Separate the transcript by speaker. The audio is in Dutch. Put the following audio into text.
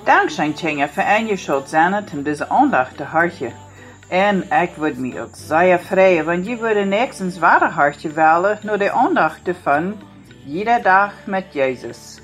Speaker 1: Dank zijn Tjenja voor en je schuld zijn om deze aandacht te hartje. En ik word me ook zeer vrij, want je wordt niks een zware hartje willen door de aandacht te van iedere dag met Jezus.